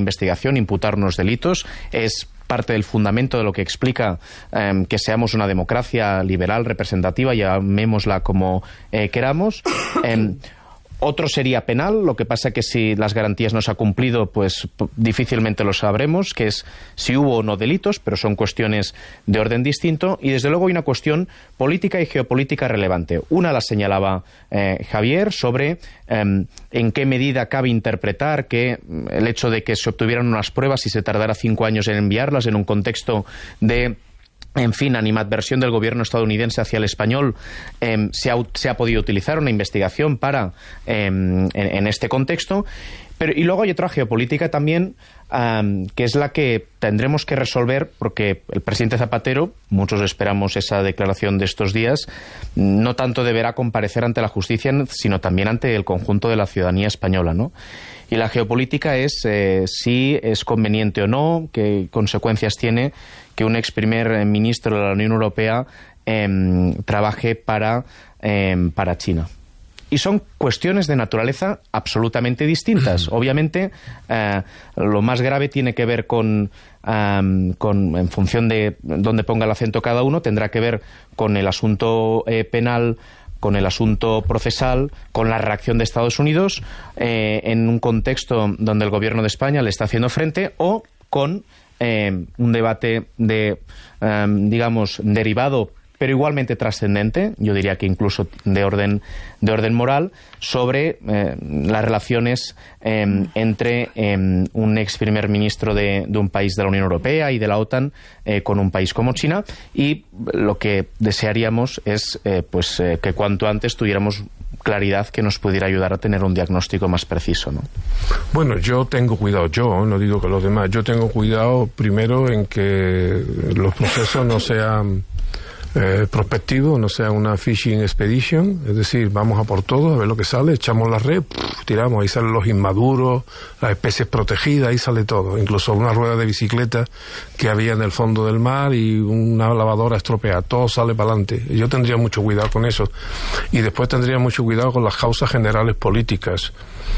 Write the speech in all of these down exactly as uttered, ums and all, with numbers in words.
investigación, imputar unos delitos. Es parte del fundamento de lo que explica eh, que seamos una democracia liberal, representativa, llamémosla como eh, queramos. Eh, Otro sería penal, lo que pasa que si las garantías no se ha cumplido, pues difícilmente lo sabremos, que es si hubo o no delitos, pero son cuestiones de orden distinto. Y desde luego hay una cuestión política y geopolítica relevante. Una la señalaba eh, Javier sobre eh, en qué medida cabe interpretar que el hecho de que se obtuvieran unas pruebas y se tardara cinco años en enviarlas en un contexto de... en fin, animadversión del gobierno estadounidense hacia el español, eh, se, ha, se ha podido utilizar una investigación para eh, en, en este contexto. Pero, y luego hay otra geopolítica también, um, que es la que tendremos que resolver, porque el presidente Zapatero, muchos esperamos esa declaración de estos días, no tanto deberá comparecer ante la justicia, sino también ante el conjunto de la ciudadanía española, ¿no? Y la geopolítica es eh, si es conveniente o no, qué consecuencias tiene que un ex primer ministro de la Unión Europea eh, trabaje para, eh, para China. Y son cuestiones de naturaleza absolutamente distintas. Obviamente, eh, lo más grave tiene que ver con, um, con, en función de dónde ponga el acento cada uno, tendrá que ver con el asunto eh, penal, con el asunto procesal, con la reacción de Estados Unidos, eh, en un contexto donde el gobierno de España le está haciendo frente, o con eh, un debate de, eh, digamos, derivado, pero igualmente trascendente, yo diría que incluso de orden de orden moral, sobre eh, las relaciones eh, entre eh, un ex primer ministro de, de un país de la Unión Europea y de la OTAN eh, con un país como China, y lo que desearíamos es eh, pues eh, que cuanto antes tuviéramos claridad que nos pudiera ayudar a tener un diagnóstico más preciso, ¿no? Bueno, yo tengo cuidado, yo, no digo que los demás, yo tengo cuidado primero en que los procesos no sean Eh, prospectivo, no sea una fishing expedition, es decir, vamos a por todo, a ver lo que sale, echamos la red, pff, tiramos, ahí salen los inmaduros, las especies protegidas, ahí sale todo, incluso una rueda de bicicleta que había en el fondo del mar y una lavadora estropeada, todo sale para adelante. Yo tendría mucho cuidado con eso, y después tendría mucho cuidado con las causas generales políticas,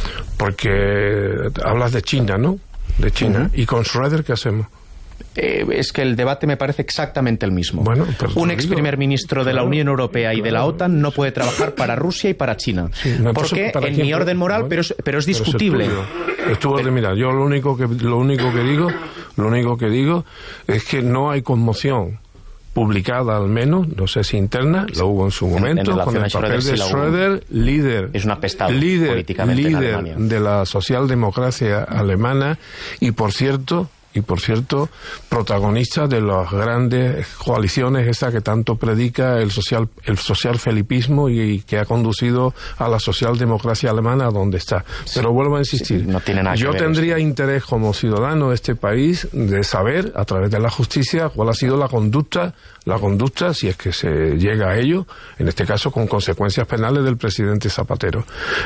porque hablas de China, ¿no? De China, uh-huh. ¿Y con Schröder qué hacemos? Eh, es que el debate me parece exactamente el mismo. Bueno, un ex primer ministro de la Unión Europea y de la OTAN no puede trabajar para Rusia y para China. Sí, no, porque en quién, mi orden moral, bueno, pero, es, pero es discutible. Pero es tuyo. Mira, yo lo único que lo único que digo, lo único que digo es que no hay conmoción publicada, al menos, no sé si interna, lo hubo en su momento, en, en con el papel de Schröder, líder, es una pestada líder, políticamente líder en Alemania de la socialdemocracia alemana, y por cierto, y por cierto, protagonista de las grandes coaliciones esa que tanto predica el social el social felipismo y, y que ha conducido a la socialdemocracia alemana a donde está. Sí, pero vuelvo a insistir, sí, no tiene nada yo que ver tendría esto. interés como ciudadano de este país de saber, a través de la justicia, cuál ha sido la conducta, la conducta, si es que se llega a ello, en este caso con consecuencias penales, del presidente Zapatero.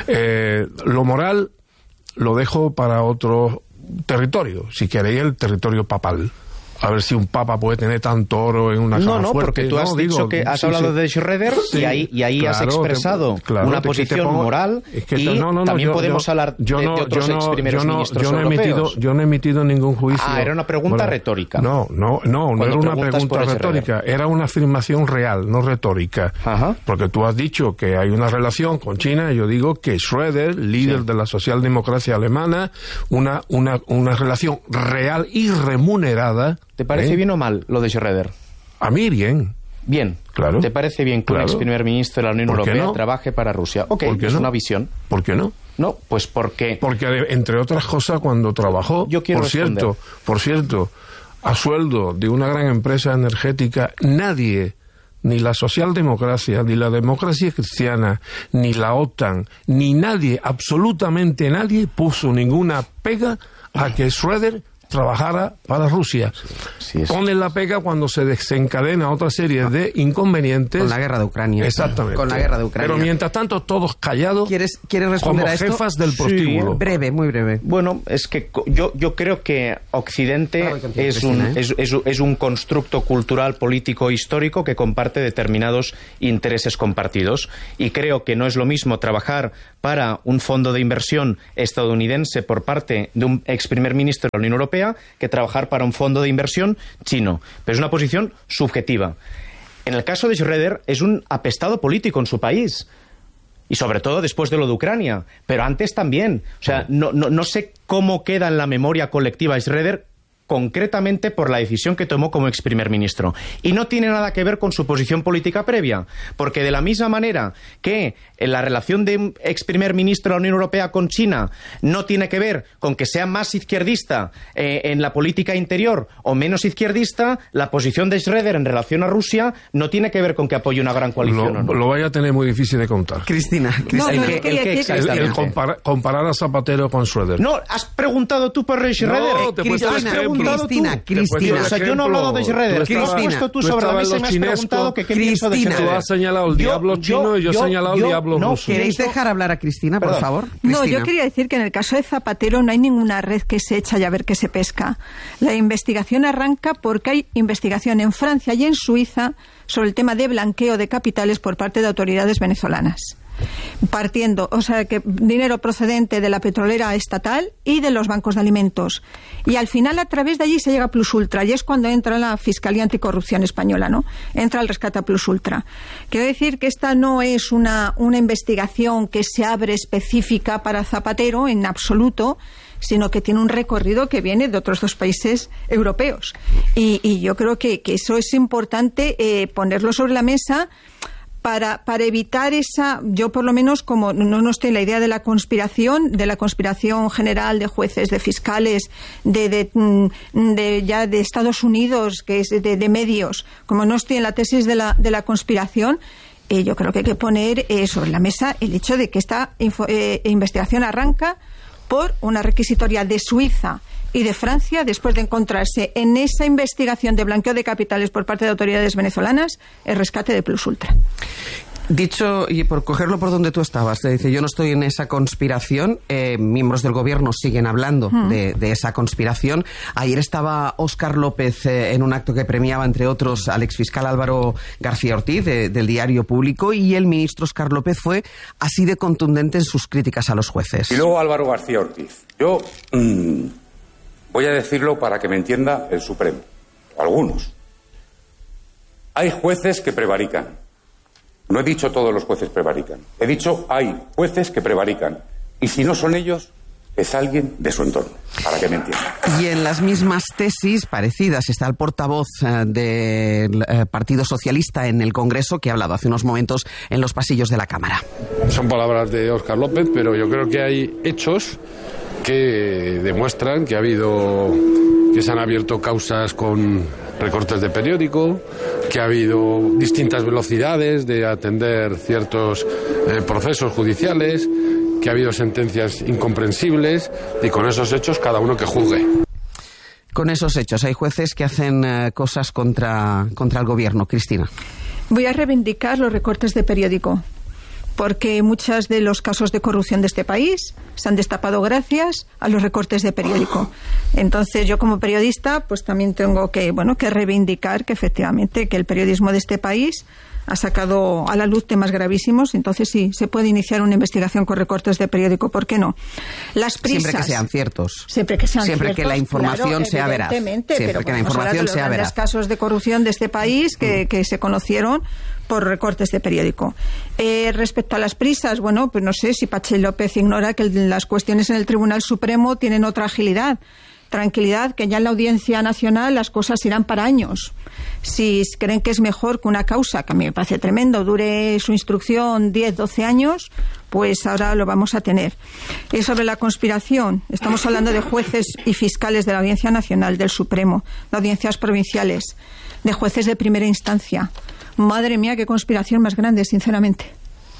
Eh, lo moral lo dejo para otro territorio, si queréis el territorio papal. A ver si un papa puede tener tanto oro en una no, cama no, fuerte. Porque tú has no, dicho digo, que has sí, hablado sí. de Schröder, sí, y ahí, y ahí claro, has expresado te, claro, una te, posición te pongo, moral, es que y no, no, no, también yo, podemos yo, hablar yo de, no, de otros yo no, ex primeros yo no, ministros yo no he europeos. emitido, yo no he emitido ningún juicio. Ah, era una pregunta bueno, retórica. No, no, no, no era una pregunta retórica, era una afirmación real, no retórica. Ajá. Porque tú has dicho que hay una relación con China, y yo digo que Schröder, líder sí. de la socialdemocracia alemana, una, una, una relación real y remunerada. ¿Te parece ¿eh? bien o mal lo de Schröder? A mí bien. Bien. Claro. ¿Te parece bien que claro. un ex primer ministro de la Unión Europea no? trabaje para Rusia? Ok, es no? una visión. ¿Por qué no? No, pues porque... Porque, entre otras cosas, cuando trabajó, Yo quiero por responder. cierto, por cierto, a sueldo de una gran empresa energética, nadie, ni la socialdemocracia, ni la democracia cristiana, ni la OTAN, ni nadie, absolutamente nadie, puso ninguna pega a que Schröder trabajara para Rusia. Sí, sí. Ponen la pega cuando se desencadena otra serie de inconvenientes. Con la guerra de Ucrania. Exactamente. Con la guerra de Ucrania. Pero mientras tanto, todos callados. ¿Quieres, ¿quieres responder como a esto? jefas del prostíbulo. Sí, breve, muy breve. Bueno, es que yo, yo creo que Occidente Claro, que es, un, Cristina, ¿eh? es, es, es un constructo cultural, político, histórico que comparte determinados intereses compartidos. Y creo que no es lo mismo trabajar para un fondo de inversión estadounidense por parte de un ex primer ministro de la Unión Europea que trabajar para un fondo de inversión chino. Pero es una posición subjetiva. En el caso de Schröder es un apestado político en su país. Y sobre todo después de lo de Ucrania. Pero antes también. O sea, no, no, no sé cómo queda en la memoria colectiva Schröder concretamente por la decisión que tomó como ex primer ministro. Y no tiene nada que ver con su posición política previa, porque de la misma manera que en la relación de un ex primer ministro de la Unión Europea con China no tiene que ver con que sea más izquierdista eh, en la política interior o menos izquierdista, la posición de Schröder en relación a Rusia no tiene que ver con que apoye una gran coalición. Lo, o no. lo vaya a tener muy difícil de contar. Cristina, Cristina. No, ¿El no, qué- yo quería el qué decir- El, exactamente? el compara- comparar a Zapatero con Schröder. No, has preguntado tú por Schröder. No, te he puesto has el ejemplo. preguntado Cristina, tú. Cristina. O sea, yo no he hablado de Schröder. Tú Tú has estabas- puesto tú tú sobre la estabas mesa y me has chinesco. preguntado que qué pienso de Cristina. Schröder. Tú has señalado el Yo- diablo yo- chino y yo he yo- señalado el yo- diablo no, ruso. ¿Queréis pienso- dejar hablar a Cristina, por Perdón. favor? No, Cristina. yo quería decir que en el caso de Zapatero no hay ninguna red que se echa y a ver qué se pesca. La investigación arranca porque hay investigación en Francia y en Suiza sobre el tema de blanqueo de capitales por parte de autoridades venezolanas. Partiendo, o sea, que dinero procedente de la petrolera estatal y de los bancos de alimentos. Y al final, a través de allí se llega a Plus Ultra, y es cuando entra la Fiscalía Anticorrupción Española, ¿no? Entra el rescate a Plus Ultra. Quiero decir que esta no es una, una investigación que se abre específica para Zapatero, en absoluto, sino que tiene un recorrido que viene de otros dos países europeos. Y, y yo creo que, que eso es importante eh, ponerlo sobre la mesa para, para evitar esa, yo por lo menos como no, no estoy en la idea de la conspiración, de la conspiración general de jueces, de fiscales, de, de, de ya de Estados Unidos, que es de, de medios, como no estoy en la tesis de la, de la conspiración, eh, yo creo que hay que poner eh, sobre la mesa el hecho de que esta info, eh, investigación arranca por una requisitoria de Suiza y de Francia, después de encontrarse en esa investigación de blanqueo de capitales por parte de autoridades venezolanas el rescate de Plus Ultra. Dicho, y por cogerlo por donde tú estabas, te dice, yo no estoy en esa conspiración, eh, miembros del gobierno siguen hablando mm. de, de esa conspiración. Ayer estaba Óscar López eh, en un acto que premiaba, entre otros, al exfiscal Álvaro García Ortiz, de, del Diario Público, y el ministro Óscar López fue así de contundente en sus críticas a los jueces. Y luego Álvaro García Ortiz. Yo mmm, voy a decirlo para que me entienda el Supremo, o algunos. Hay jueces que prevarican. No he dicho todos los jueces prevarican. He dicho hay jueces que prevarican. Y si no son ellos, es alguien de su entorno, para que me entiendan. Y en las mismas tesis parecidas está el portavoz eh, del eh, Partido Socialista en el Congreso, que ha hablado hace unos momentos en los pasillos de la Cámara. Son palabras de Óscar López, pero yo creo que hay hechos que demuestran que ha habido, que se han abierto causas con recortes de periódico, que ha habido distintas velocidades de atender ciertos eh, procesos judiciales, que ha habido sentencias incomprensibles, y con esos hechos cada uno que juzgue. Con esos hechos hay jueces que hacen eh, cosas contra, contra el gobierno. Cristina. Voy a reivindicar los recortes de periódico, porque muchos de los casos de corrupción de este país se han destapado gracias a los recortes de periódico. Entonces, yo como periodista, pues también tengo que, bueno, que reivindicar que efectivamente que el periodismo de este país ha sacado a la luz temas gravísimos. Entonces sí, se puede iniciar una investigación con recortes de periódico, ¿por qué no? Las prisas, siempre que sean ciertos. Siempre que sean siempre ciertos, que la información claro, sea veraz. evidentemente, Siempre pero que la podemos hablar información de los sea grandes veraz. casos de corrupción de este país que, que se conocieron por recortes de periódico. Eh, respecto a las prisas, bueno, pues no sé si Pachi López ignora que el, las cuestiones en el Tribunal Supremo tienen otra agilidad. Tranquilidad, que ya en la Audiencia Nacional las cosas irán para años. Si creen que es mejor que una causa, que a mí me parece tremendo, dure su instrucción diez, doce años, pues ahora lo vamos a tener. Y sobre la conspiración, estamos hablando de jueces y fiscales de la Audiencia Nacional, del Supremo, de audiencias provinciales, de jueces de primera instancia. Madre mía, qué conspiración más grande, sinceramente.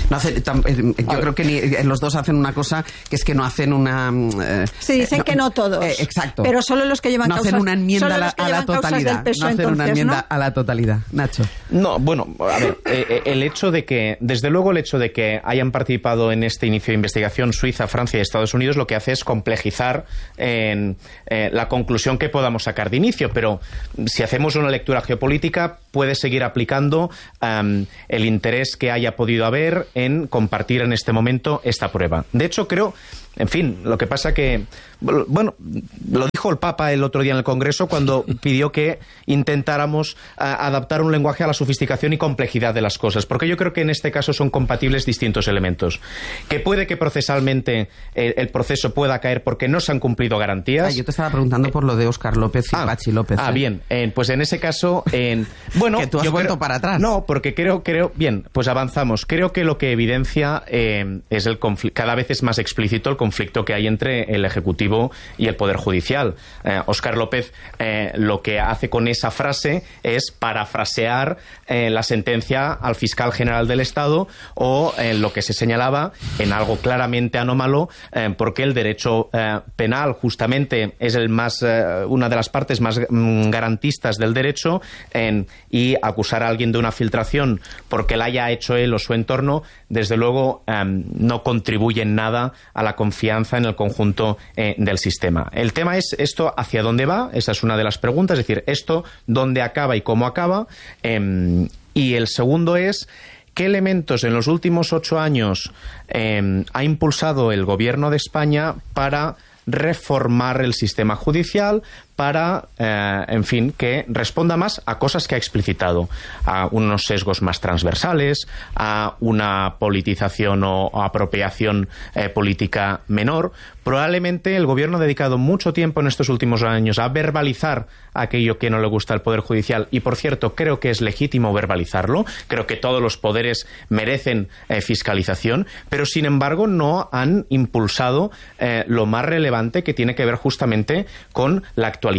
No hace, tam, eh, yo creo que ni, eh, los dos hacen una cosa que es que no hacen una... Eh, Se dicen eh, no, que no todos. Eh, exacto. Pero solo los que llevan no causas... hacen una enmienda a la, a la totalidad. Peso, no hacen entonces, una enmienda ¿no? a la totalidad. Nacho. No, bueno, a ver, eh, el hecho de que, desde luego el hecho de que hayan participado en este inicio de investigación Suiza, Francia y Estados Unidos, lo que hace es complejizar en, eh, la conclusión que podamos sacar de inicio, pero si hacemos una lectura geopolítica puede seguir aplicando um, el interés que haya podido haber en compartir en este momento esta prueba. De hecho, creo, en fin, lo que pasa que, bueno, lo dijo el Papa el otro día en el Congreso cuando pidió que intentáramos uh, adaptar un lenguaje a la sofisticación y complejidad de las cosas, porque yo creo que en este caso son compatibles distintos elementos. Que puede que procesalmente el, el proceso pueda caer porque no se han cumplido garantías. Ah, yo te estaba preguntando por lo de Óscar López y ah, Patxi López. Ah, ¿eh? bien, eh, pues en ese caso, eh, bueno... que tú has yo vuelto creo, para atrás. No, porque creo, creo, bien, pues avanzamos. Creo que lo que evidencia eh, es el conflicto, cada vez es más explícito el conflicto que hay entre el Ejecutivo y el Poder Judicial. Eh, Óscar López eh, lo que hace con esa frase es parafrasear eh, la sentencia al fiscal general del Estado o eh, lo que se señalaba en algo claramente anómalo, eh, porque el derecho eh, penal justamente es el más eh, una de las partes más mm, garantistas del derecho, eh, y acusar a alguien de una filtración porque la haya hecho él o su entorno, desde luego eh, no contribuye en nada a la confianza en el conjunto eh, del sistema. El tema es esto hacia dónde va, esa es una de las preguntas, es decir, esto dónde acaba y cómo acaba, eh, y el segundo es ¿qué elementos en los últimos ocho años eh, ha impulsado el Gobierno de España para reformar el sistema judicial, para, eh, en fin, que responda más a cosas que ha explicitado, a unos sesgos más transversales, a una politización o, o apropiación eh, política menor? Probablemente el Gobierno ha dedicado mucho tiempo en estos últimos años a verbalizar aquello que no le gusta al Poder Judicial, y por cierto, creo que es legítimo verbalizarlo, creo que todos los poderes merecen eh, fiscalización, pero sin embargo no han impulsado eh, lo más relevante, que tiene que ver justamente con la actualización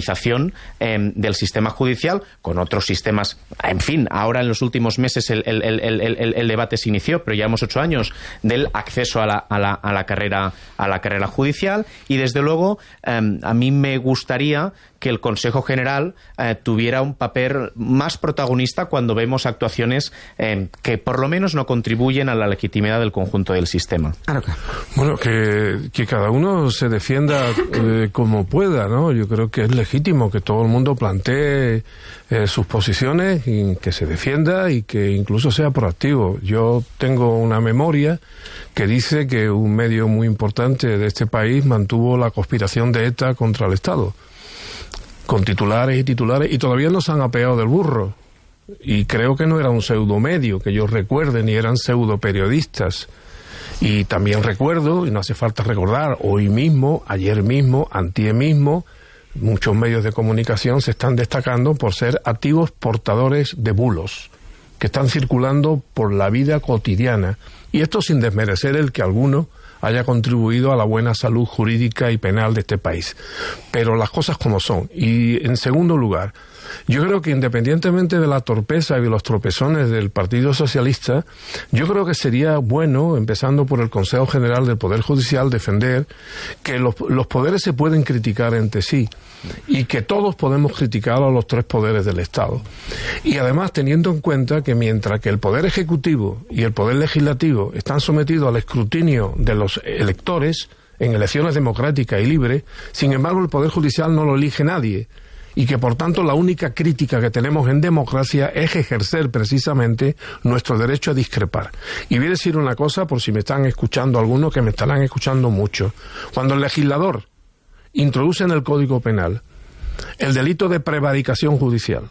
eh, del sistema judicial, con otros sistemas. En fin, ahora en los últimos meses el, el, el, el, el, el debate se inició, pero llevamos ocho años del acceso a la, a la, a la carrera a la carrera judicial, y desde luego eh, a mí me gustaría que el Consejo General eh, tuviera un papel más protagonista cuando vemos actuaciones eh, que por lo menos no contribuyen a la legitimidad del conjunto del sistema. Bueno, que, que cada uno se defienda eh, como pueda, ¿no? Yo creo que es legítimo que todo el mundo plantee eh, sus posiciones y que se defienda y que incluso sea proactivo. Yo tengo una memoria que dice que un medio muy importante de este país mantuvo la conspiración de ETA contra el Estado, con titulares y titulares, y todavía no se han apeado del burro. Y creo que no era un pseudomedio, que yo recuerde, ni eran pseudoperiodistas. Y también recuerdo, y no hace falta recordar, hoy mismo, ayer mismo, antier mismo, muchos medios de comunicación se están destacando por ser activos portadores de bulos, que están circulando por la vida cotidiana. Y esto sin desmerecer el que alguno haya contribuido a la buena salud jurídica y penal de este país. Pero las cosas como son. Y en segundo lugar, yo creo que independientemente de la torpeza y de los tropezones del Partido Socialista, yo creo que sería bueno, empezando por el Consejo General del Poder Judicial, defender que los, los poderes se pueden criticar entre sí y que todos podemos criticar a los tres poderes del Estado. Y además teniendo en cuenta que mientras que el Poder Ejecutivo y el Poder Legislativo están sometidos al escrutinio de los electores en elecciones democráticas y libres, sin embargo el Poder Judicial no lo elige nadie, y que por tanto la única crítica que tenemos en democracia es ejercer precisamente nuestro derecho a discrepar. Y voy a decir una cosa, por si me están escuchando algunos, que me estarán escuchando mucho. Cuando el legislador introduce en el Código Penal el delito de prevaricación judicial,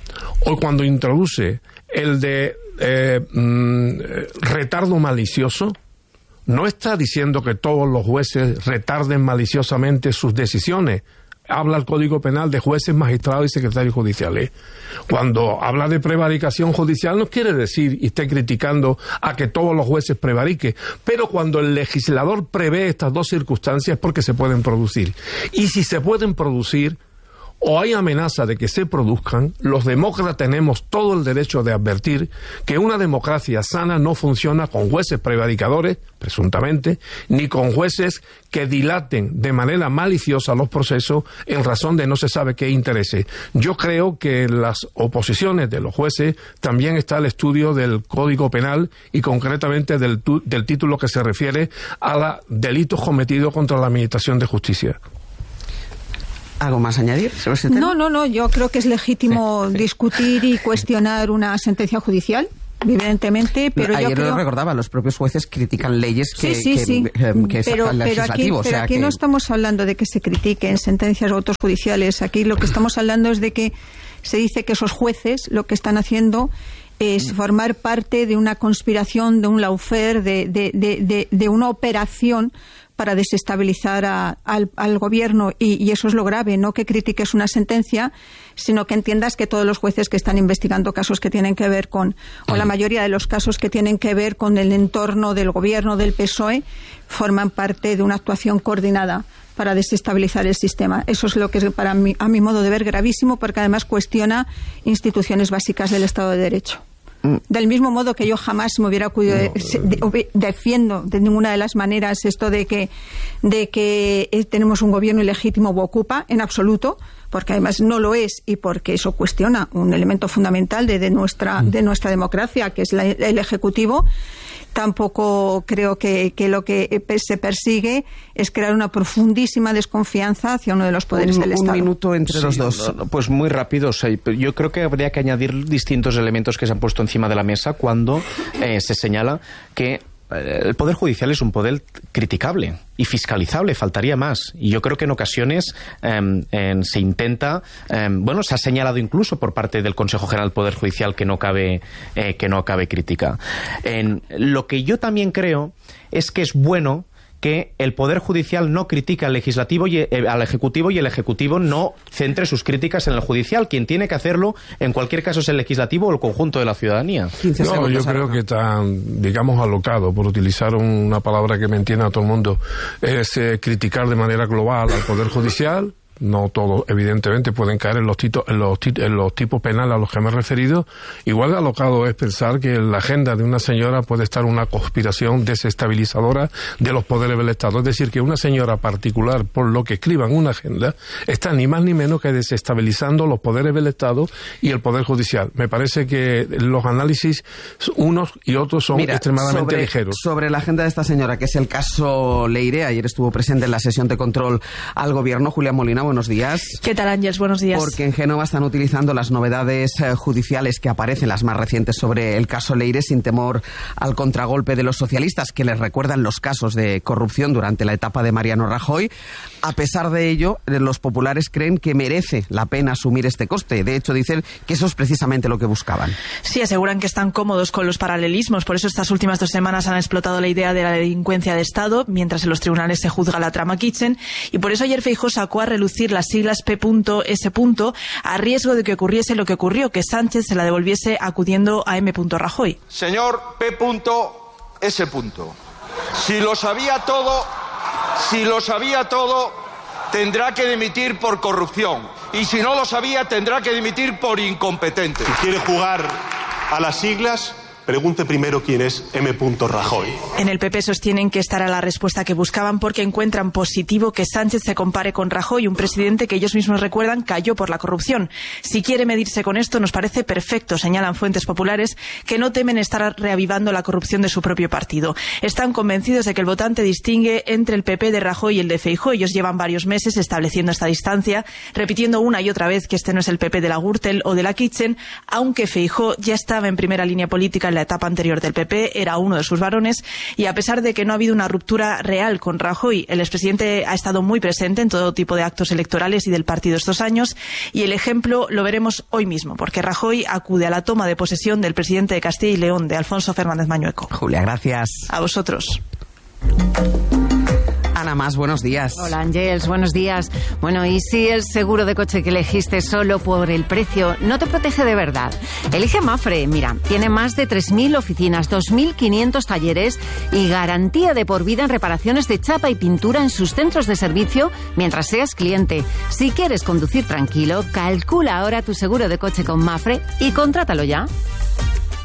o cuando introduce el de eh, mm, retardo malicioso, no está diciendo que todos los jueces retarden maliciosamente sus decisiones. Habla el Código Penal de jueces, magistrados y secretarios judiciales. Cuando habla de prevaricación judicial no quiere decir y esté criticando a que todos los jueces prevariquen, pero cuando el legislador prevé estas dos circunstancias es porque se pueden producir. Y si se pueden producir, o hay amenaza de que se produzcan, los demócratas tenemos todo el derecho de advertir que una democracia sana no funciona con jueces prevaricadores, presuntamente, ni con jueces que dilaten de manera maliciosa los procesos en razón de no se sabe qué interese. Yo creo que en las oposiciones de los jueces también está el estudio del Código Penal y concretamente del, del título que se refiere a los delitos cometidos contra la administración de justicia. ¿Algo más a añadir sobre este tema? No, no, no. Yo creo que es legítimo sí. discutir y cuestionar una sentencia judicial, evidentemente, pero Ayer yo creo... lo recordaba, los propios jueces critican leyes que, sí, sí, que, sí. que, que pero, sacan pero aquí, legislativo. pero o sea aquí que... no estamos hablando de que se critiquen sentencias o autos judiciales. Aquí lo que estamos hablando es de que se dice que esos jueces lo que están haciendo es formar parte de una conspiración, de un lawfare, de, de, de, de, de una operación para desestabilizar a, al, al gobierno, y, y eso es lo grave, no que critiques una sentencia, sino que entiendas que todos los jueces que están investigando casos que tienen que ver con, o la mayoría de los casos que tienen que ver con el entorno del gobierno del P S O E, forman parte de una actuación coordinada para desestabilizar el sistema. Eso es lo que es, para mí, a mi modo de ver, gravísimo, porque además cuestiona instituciones básicas del Estado de Derecho. Del mismo modo que yo jamás me hubiera acudido, no, de, de, defiendo de ninguna de las maneras esto de que, de que tenemos un gobierno ilegítimo o ocupa, en absoluto, porque además no lo es y porque eso cuestiona un elemento fundamental de, de, nuestra, de nuestra democracia, que es la, el Ejecutivo. Tampoco creo que, que lo que se persigue es crear una profundísima desconfianza hacia uno de los poderes un, del un Estado. Un minuto entre sí, los dos. No, no, pues muy rápido. O sea, yo creo que habría que añadir distintos elementos que se han puesto encima de la mesa cuando eh, se señala que el Poder Judicial es un poder criticable y fiscalizable, faltaría más. Y yo creo que en ocasiones eh, eh, se intenta, eh, bueno, se ha señalado incluso por parte del Consejo General del Poder Judicial que no cabe, eh, que no cabe crítica. En, lo que yo también creo es que es bueno que el Poder Judicial no critique al Legislativo y eh, al Ejecutivo y el Ejecutivo no centre sus críticas en el Judicial. Quien tiene que hacerlo, en cualquier caso, es el Legislativo o el conjunto de la ciudadanía. No, yo creo que tan, digamos, alocado, por utilizar una palabra que me entienda a todo el mundo, es eh, criticar de manera global al Poder Judicial. No todos, evidentemente, pueden caer en los, tito, en, los, en los tipos penales a los que me he referido. Igual de alocado es pensar que en la agenda de una señora puede estar una conspiración desestabilizadora de los poderes del Estado. Es decir, que una señora particular, por lo que escriba en una agenda, está ni más ni menos que desestabilizando los poderes del Estado y el Poder Judicial. Me parece que los análisis, unos y otros, son Mira, extremadamente sobre, ligeros. Sobre la agenda de esta señora, que es el caso Leire, ayer estuvo presente en la sesión de control al Gobierno. Julián Molina, buenos días. ¿Qué tal, Ángeles? Buenos días. Porque en Génova están utilizando las novedades eh, judiciales que aparecen, las más recientes, sobre el caso Leire, sin temor al contragolpe de los socialistas, que les recuerdan los casos de corrupción durante la etapa de Mariano Rajoy. A pesar de ello, los populares creen que merece la pena asumir este coste. De hecho, dicen que eso es precisamente lo que buscaban. Sí, aseguran que están cómodos con los paralelismos. Por eso estas últimas dos semanas han explotado la idea de la delincuencia de Estado, mientras en los tribunales se juzga la trama Kitchen. Y por eso ayer Feijóo sacó a relucir las siglas P S a riesgo de que ocurriese lo que ocurrió, que Sánchez se la devolviese acudiendo a M. Rajoy. Señor P S. Si lo sabía todo, si lo sabía todo, tendrá que dimitir por corrupción. Y si no lo sabía, tendrá que dimitir por incompetente. Si quiere jugar a las siglas, pregunte primero quién es M. Rajoy. En el P P sostienen que esta era la respuesta que buscaban porque encuentran positivo que Sánchez se compare con Rajoy, un presidente que ellos mismos recuerdan cayó por la corrupción. Si quiere medirse con esto, nos parece perfecto, señalan fuentes populares que no temen estar reavivando la corrupción de su propio partido. Están convencidos de que el votante distingue entre el P P de Rajoy y el de Feijóo. Ellos llevan varios meses estableciendo esta distancia, repitiendo una y otra vez que este no es el P P de la Gürtel o de la Kitchen, aunque Feijóo ya estaba en primera línea política en la etapa anterior del P P, era uno de sus varones, y a pesar de que no ha habido una ruptura real con Rajoy, el expresidente ha estado muy presente en todo tipo de actos electorales y del partido estos años, y el ejemplo lo veremos hoy mismo, porque Rajoy acude a la toma de posesión del presidente de Castilla y León, de Alfonso Fernández Mañueco. Julia, gracias. A vosotros. Ana Ana Mas, buenos días. Hola Ángels, buenos días. Bueno, ¿y si el seguro de coche que elegiste solo por el precio no te protege de verdad? Elige Mapfre, mira, tiene más de tres mil oficinas, dos mil quinientos talleres y garantía de por vida en reparaciones de chapa y pintura en sus centros de servicio mientras seas cliente. Si quieres conducir tranquilo, calcula ahora tu seguro de coche con Mapfre y contrátalo ya.